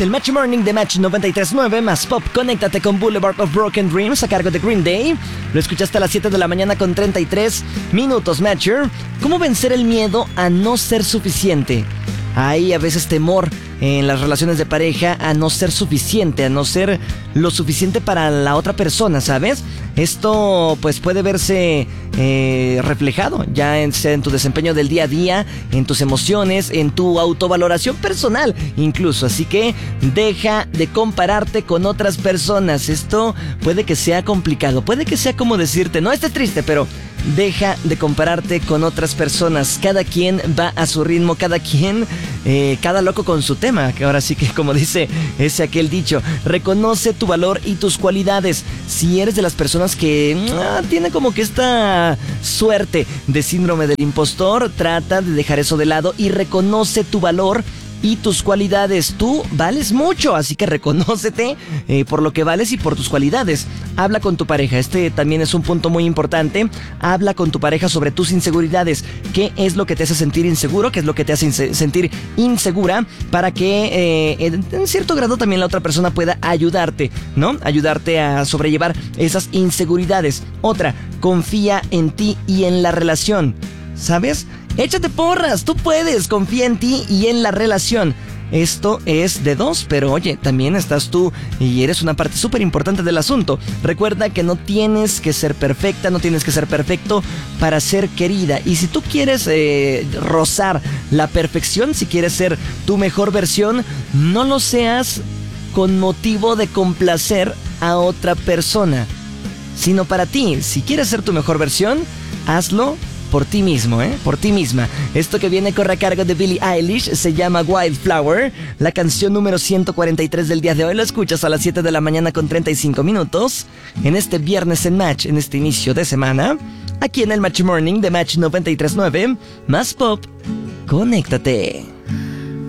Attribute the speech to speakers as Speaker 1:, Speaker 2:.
Speaker 1: el Match Morning de Match 93.9 más Pop. Conéctate con Boulevard of Broken Dreams a cargo de Green Day. Lo escuchaste a las 7 de la mañana con 33 minutos, Matcher. ¿Cómo vencer el miedo a no ser suficiente? Hay a veces temor en las relaciones de pareja a no ser suficiente, a no ser lo suficiente para la otra persona, ¿sabes? Esto pues puede verse reflejado ya en tu desempeño del día a día, en tus emociones, en tu autovaloración personal incluso. Así que deja de compararte con otras personas. Esto puede que sea complicado, puede que sea como decirte, no estés triste, pero deja de compararte con otras personas. Cada quien va a su ritmo, cada quien, cada loco con su tema. Que ahora sí que, como dice aquel dicho, reconoce tu valor y tus cualidades. Si eres de las personas que tiene como que esta suerte de síndrome del impostor, trata de dejar eso de lado y reconoce tu valor y tus cualidades. Tú vales mucho, así que reconócete por lo que vales y por tus cualidades. Habla con tu pareja, este también es un punto muy importante. Habla con tu pareja sobre tus inseguridades. ¿Qué es lo que te hace sentir inseguro? ¿Qué es lo que te hace sentir insegura? Para que en cierto grado también la otra persona pueda ayudarte, ¿no? Ayudarte a sobrellevar esas inseguridades. Otra, confía en ti y en la relación, ¿sabes? Échate porras, tú puedes, confía en ti y en la relación. Esto es de dos, pero oye, también estás tú y eres una parte súper importante del asunto. Recuerda que no tienes que ser perfecta, no tienes que ser perfecto para ser querida. Y si tú quieres rozar la perfección, si quieres ser tu mejor versión, no lo seas con motivo de complacer a otra persona, sino para ti. Si quieres ser tu mejor versión, hazlo por ti mismo, por ti misma. Esto que viene corre a cargo de Billie Eilish se llama Wildflower, la canción número 143 del día de hoy. Lo escuchas a las 7 de la mañana con 35 minutos, en este viernes en Match, en este inicio de semana, aquí en el Match Morning de Match 93.9, más Pop. Conéctate.